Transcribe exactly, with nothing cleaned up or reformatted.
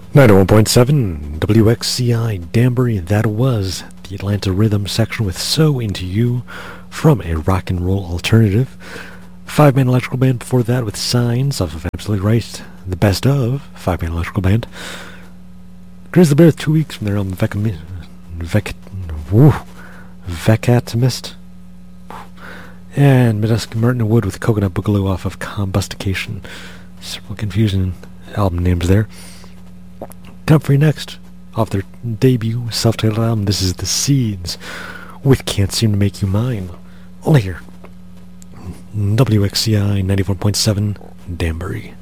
ninety-one point seven W X C I Danbury, that was the Atlanta Rhythm section with So Into You from a rock and roll alternative. Five-man electrical band before that with Signs off of Absolutely Right, the best of five-man electrical band. Grizzly Bear with Two Weeks from their album Vec... Vec... Woo, Vecatimist. And Medeski Martin and Wood with Coconut Boogaloo off of Combustication. Several confusing album names there. Come for you next, off their debut self-titled album, this is The Seeds with Can't Seem to Make You Mine. Only here, W X C I ninety-four point seven Danbury.